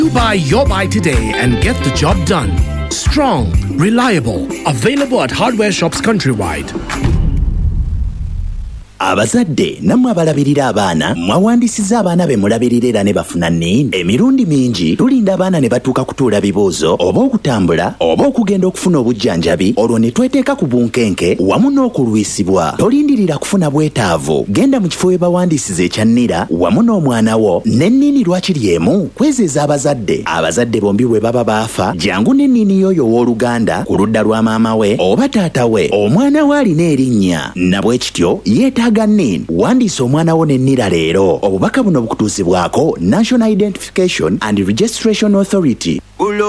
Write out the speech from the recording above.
You buy your buy today and get the job done. Strong, reliable, available at hardware shops countrywide. Abazadde namwe abalabirira abaana mwawandisiza abaana be mulabirira era ne bafuna nini. Emirundi mingi tulinda abaana ne batuuka kutuula bibuuzo oba okutambula oba okugenda okufuna obujjanjabi olwo ne tweteeka ku bunkenke wamu n'okulwisibwa. Tolindirira kufuna bwetaavu, genda mu kifo we bawandisiza ekyannira wamu n'omwana wo n'ennini lwakiri emu kwezeeza abazadde. Abazadde bombi bwe baba baafa jangu n'ennini yoyo w'oluganda ku ludda lwa maama we oba taata we omwana we alina erinnya na bwe kityo yeetaaga Ganin, wandiisa omwana wo n'ennira leero. Obubaka buno bukutuusibwako National Identification and Registration Authority.